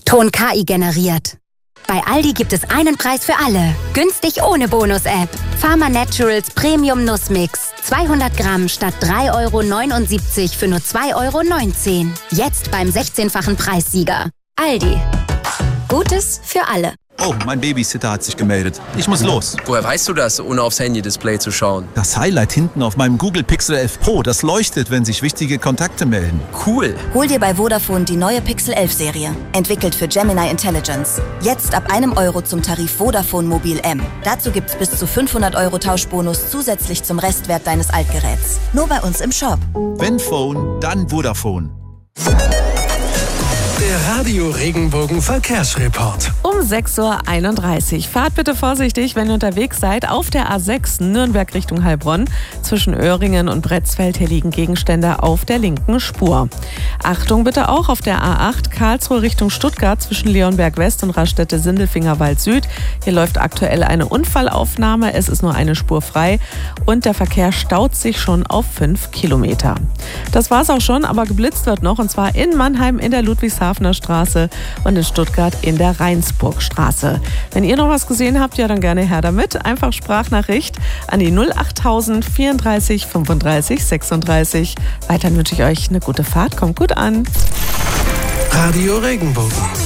Ton KI generiert. Bei Aldi gibt es einen Preis für alle. Günstig ohne Bonus-App. Pharma Naturals Premium Nussmix. 200 Gramm statt 3,79 € für nur 2,19 €. Jetzt beim 16-fachen Preissieger. Aldi. Gutes für alle. Oh, mein Babysitter hat sich gemeldet. Ich muss los. Woher weißt du das, ohne aufs Handy-Display zu schauen? Das Highlight hinten auf meinem Google Pixel 11 Pro, das leuchtet, wenn sich wichtige Kontakte melden. Cool. Hol dir bei Vodafone die neue Pixel 11 Serie. Entwickelt für Gemini Intelligence. Jetzt ab €1 zum Tarif Vodafone Mobil M. Dazu gibt's bis zu 500 € Tauschbonus zusätzlich zum Restwert deines Altgeräts. Nur bei uns im Shop. Wenn Phone, dann Vodafone. Der Radio Regenbogen Verkehrsreport. Um 6:31 Uhr. Fahrt bitte vorsichtig, wenn ihr unterwegs seid. Auf der A6 Nürnberg Richtung Heilbronn. Zwischen Öhringen und Bretzfeld. Hier liegen Gegenstände auf der linken Spur. Achtung bitte auch auf der A8 Karlsruhe Richtung Stuttgart zwischen Leonberg West und Raststätte-Sindelfingerwald Süd. Hier läuft aktuell eine Unfallaufnahme. Es ist nur eine Spur frei und der Verkehr staut sich schon auf 5 Kilometer. Das war's auch schon, aber geblitzt wird noch, und zwar in Mannheim in der Ludwigshafener Straße und in Stuttgart in der Rheinsburgstraße. Wenn ihr noch was gesehen habt, ja dann gerne her damit. Einfach Sprachnachricht an die 08000 34 35 36. Weiterhin wünsche ich euch eine gute Fahrt. Kommt gut an. Radio Regenbogen.